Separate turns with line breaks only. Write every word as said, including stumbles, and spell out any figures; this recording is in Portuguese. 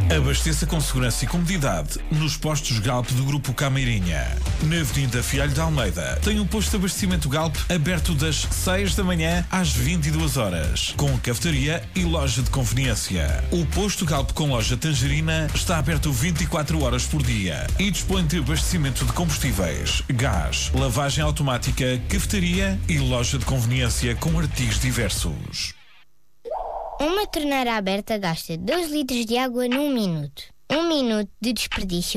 Abasteça com segurança e comodidade nos postos Galp do Grupo Cameirinha. Na Avenida Fialho de Almeida tem um posto de abastecimento Galp aberto das seis da manhã às vinte e duas horas, com cafetaria e loja de conveniência. O posto Galp com loja Tangerina está aberto vinte e quatro horas por dia e dispõe de abastecimento de combustíveis, gás, lavagem automática, cafetaria e loja de conveniência com artigos diversos.
Uma torneira aberta gasta dois litros de água num minuto. Um minuto de desperdício